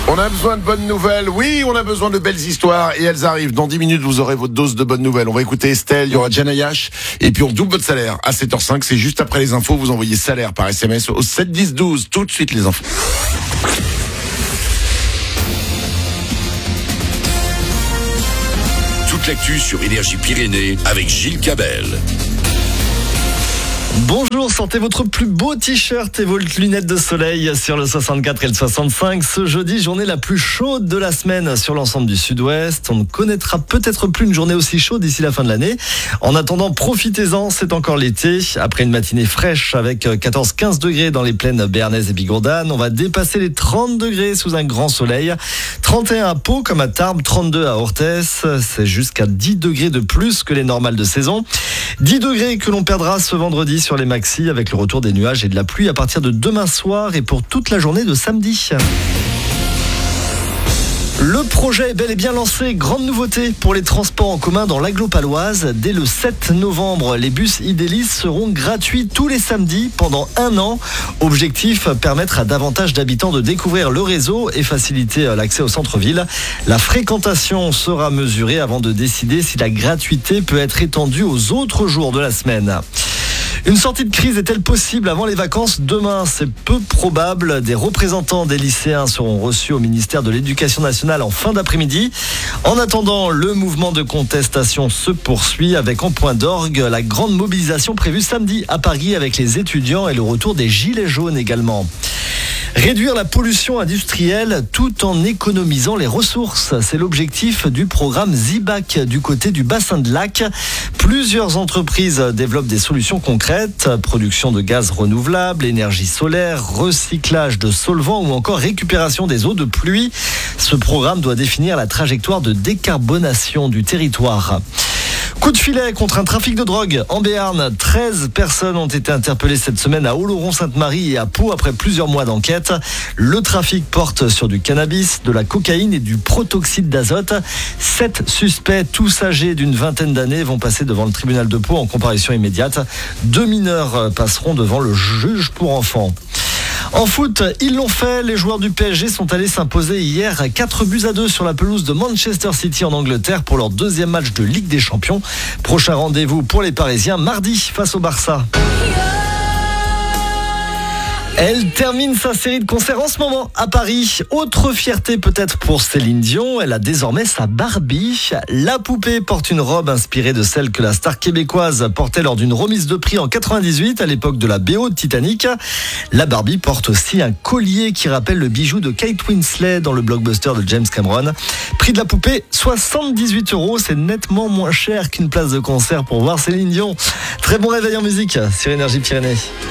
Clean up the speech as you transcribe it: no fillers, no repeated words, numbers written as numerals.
On a besoin de bonnes nouvelles. Oui, on a besoin de belles histoires et elles arrivent. Dans 10 minutes, vous aurez votre dose de bonnes nouvelles. On va écouter Estelle, il y aura Janayash et puis on double votre salaire à 7h05. C'est juste après les infos. Vous envoyez salaire par SMS au 7 10 12. Tout de suite les infos. Toute l'actu sur Énergie Pyrénées avec Gilles Cabel. Bonjour, sortez votre plus beau t-shirt et vos lunettes de soleil sur le 64 et le 65. Ce jeudi, journée la plus chaude de la semaine sur l'ensemble du sud-ouest. On ne connaîtra peut-être plus une journée aussi chaude d'ici la fin de l'année. En attendant, profitez-en, c'est encore l'été. Après une matinée fraîche avec 14-15 degrés dans les plaines béarnaises et bigourdanes, on va dépasser les 30 degrés sous un grand soleil. 31 à Pau comme à Tarbes, 32 à Orthez. C'est jusqu'à 10 degrés de plus que les normales de saison. 10 degrés que l'on perdra ce vendredi sur les maxis avec le retour des nuages et de la pluie à partir de demain soir et pour toute la journée de samedi. Le projet est bel et bien lancé. Grande nouveauté pour les transports en commun dans l'Aglo-Paloise. Dès le 7 novembre, les bus Idélis seront gratuits tous les samedis pendant 1 an. Objectif, permettre à davantage d'habitants de découvrir le réseau et faciliter l'accès au centre-ville. La fréquentation sera mesurée avant de décider si la gratuité peut être étendue aux autres jours de la semaine. Une sortie de crise est-elle possible avant les vacances demain? C'est peu probable. Des représentants des lycéens seront reçus au ministère de l'Éducation nationale en fin d'après-midi. En attendant, le mouvement de contestation se poursuit avec en point d'orgue la grande mobilisation prévue samedi à Paris avec les étudiants et le retour des gilets jaunes également. Réduire la pollution industrielle tout en économisant les ressources. C'est l'objectif du programme ZIBAC du côté du bassin de Lac. Plusieurs entreprises développent des solutions concrètes. Production de gaz renouvelable, énergie solaire, recyclage de solvants ou encore récupération des eaux de pluie. Ce programme doit définir la trajectoire de décarbonation du territoire. Coup de filet contre un trafic de drogue en Béarn. 13 personnes ont été interpellées cette semaine à Oloron-Sainte-Marie et à Pau après plusieurs mois d'enquête. Le trafic porte sur du cannabis, de la cocaïne et du protoxyde d'azote. 7 suspects, tous âgés d'une vingtaine d'années, vont passer devant le tribunal de Pau en comparution immédiate. 2 mineurs passeront devant le juge pour enfants. En foot, ils l'ont fait. Les joueurs du PSG sont allés s'imposer hier 4-2 sur la pelouse de Manchester City en Angleterre pour leur deuxième match de Ligue des Champions. Prochain rendez-vous pour les Parisiens mardi face au Barça. Elle termine sa série de concerts en ce moment à Paris. Autre fierté peut-être pour Céline Dion, elle a désormais sa Barbie. La poupée porte une robe inspirée de celle que la star québécoise portait lors d'une remise de prix en 98 à l'époque de la BO de Titanic. La Barbie porte aussi un collier qui rappelle le bijou de Kate Winslet dans le blockbuster de James Cameron. Prix de la poupée, 78 €. C'est nettement moins cher qu'une place de concert pour voir Céline Dion. Très bon réveil en musique sur Énergie Pyrénées.